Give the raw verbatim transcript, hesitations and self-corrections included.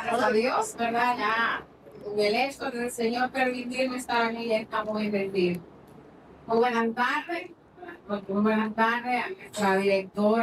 gracias a Dios, ¿verdad? Ya con el hecho del Señor permitirme estar aquí, ya estamos en el Muy buenas tardes, muy buenas tardes a nuestra directora.